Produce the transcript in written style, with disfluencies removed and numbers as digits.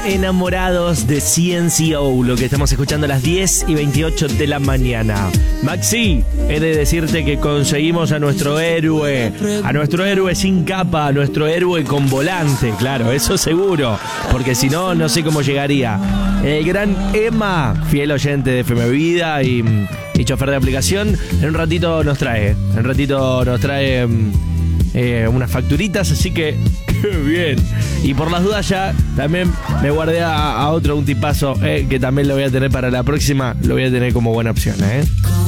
enamorados de CNCO, lo que estamos escuchando a las 10:28 de la mañana. Maxi, he de decirte que conseguimos a nuestro héroe sin capa, a nuestro héroe con volante, claro, eso seguro, porque si no, no sé cómo llegaría. El gran Emma, fiel oyente de FM Vida y chofer de aplicación, en un ratito nos trae unas facturitas, así que bien. Y por las dudas ya también me guardé a otro, un tipazo, que también lo voy a tener para la próxima, lo voy a tener como buena opción,